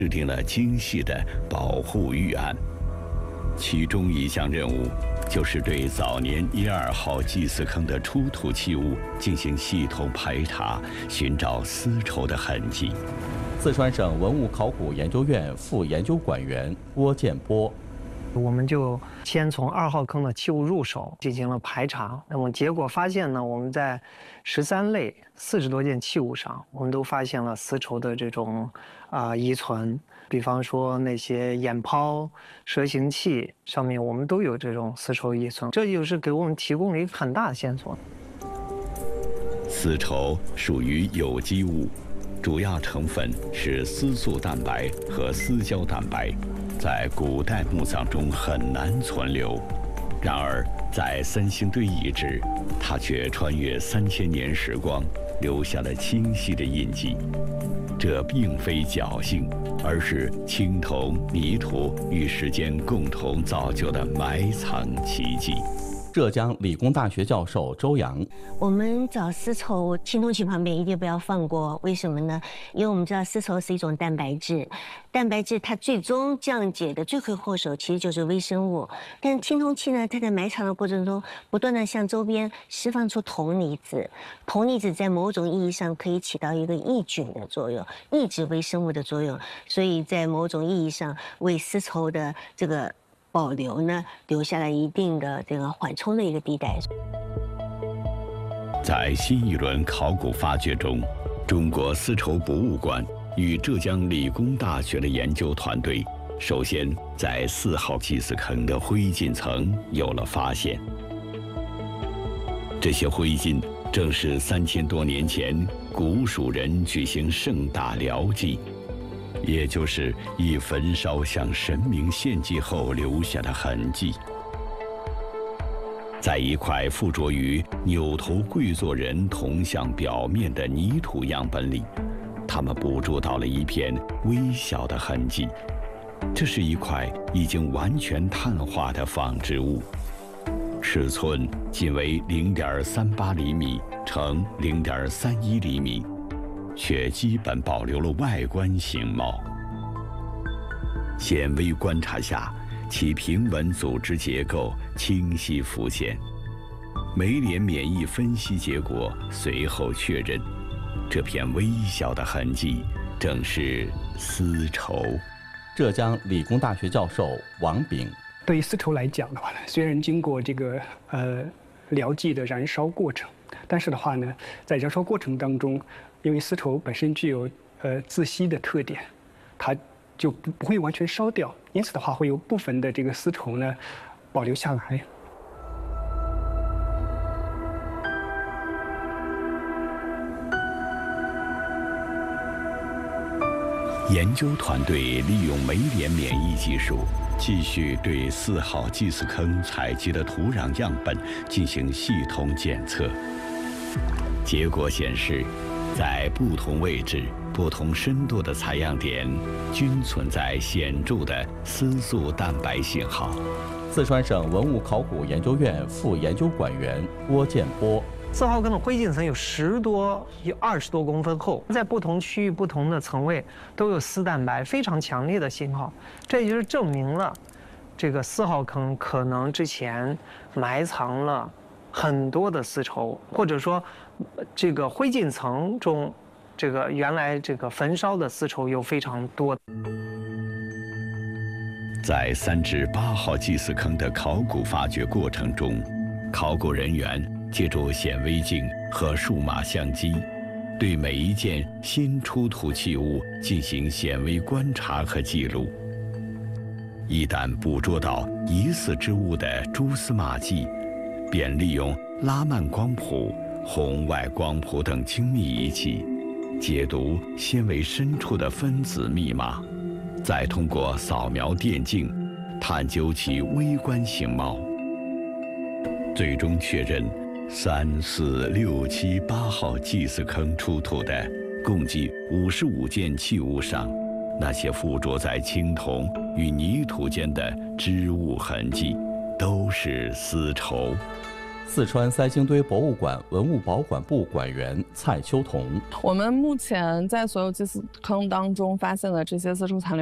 制定了精细的保护预案。其中一项任务就是对早年1、2号祭祀坑的出土器物进行系统排查，寻找丝绸的痕迹。 四川省文物考古研究院副研究馆员郭建波。 我们就先从2号坑的器物入手进行了排查，那么结果发现呢，我们在13类40多件器物上，我们都发现了丝绸的这种遗存。比方说那些眼泡、蛇形器上面，我们都有这种丝绸遗存，这就是给我们提供了一个很大的线索。 丝绸属于有机物，主要成分是丝素蛋白和丝胶蛋白，在古代墓葬中很难存留。然而，在三星堆遗址，它却穿越3000年时光，留下了清晰的印记。这并非侥幸，而是青铜、泥土与时间共同造就的埋藏奇迹。 浙江理工大学教授周洋： 我们找丝绸，青铜器旁边一定不要放过，为什么呢？因为我们知道丝绸是一种蛋白质，蛋白质它最终降解的罪魁祸首其实就是微生物。但青铜器呢，它在埋藏的过程中，不断的向周边释放出铜离子，铜离子在某种意义上可以起到一个抑菌的作用，抑制微生物的作用，所以在某种意义上为丝绸的这个保留呢，留下了一定的这个缓冲的一个地带。 在新一轮考古发掘中，中国丝绸博物馆与浙江理工大学的研究团队，首先在4号祭祀坑的灰烬层有了发现。这些灰烬正是3000多年前古蜀人举行盛大疗祭，也就是以焚烧向神明献祭后留下的痕迹。在一块附着于扭头跪坐人铜像表面的泥土样本里，他们捕捉到了一片微小的痕迹。这是一块已经完全碳化的纺织物，尺寸仅为0.38厘米乘0.31厘米，却基本保留了外观形貌。显微观察下，其平稳组织结构清晰浮现。酶联免疫分析结果随后确认，这片微小的痕迹正是丝绸。 浙江理工大学教授王炳： 对于丝绸来讲的话呢，虽然经过这个疗剂的燃烧过程，但是的话呢，在燃烧过程当中，因为丝绸本身具有自吸的特点，它就不会完全烧掉，因此的话会有部分的这个丝绸呢保留下来。 研究团队利用酶联免疫技术，继续对4号祭祀坑采集的土壤样本进行系统检测。结果显示，在不同位置、不同深度的采样点，均存在显著的丝素蛋白信号。 四川省文物考古研究院副研究馆员郭建波 4号坑的灰烬层有10多、20多公分厚，在不同区域、不同的层位都有丝蛋白非常强烈的信号，这也就是证明了这个4号坑可能之前埋藏了很多的丝绸，或者说这个灰烬层中这个原来这个焚烧的丝绸有非常多。 在3至8号祭祀坑的考古发掘过程中，考古人员借助显微镜和数码相机，对每一件新出土器物进行显微观察和记录。一旦捕捉到疑似之物的蛛丝马迹，便利用拉曼光谱、红外光谱等精密仪器，解读纤维深处的分子密码，再通过扫描电镜，探究其微观形貌，最终确认3、4、6、7、8号祭祀坑出土的共计55件器物上，那些附着在青铜与泥土间的织物痕迹，都是丝绸。 四川三星堆博物馆文物保管部馆员蔡秋彤。 我们目前在所有祭祀坑当中发现的这些丝绸残留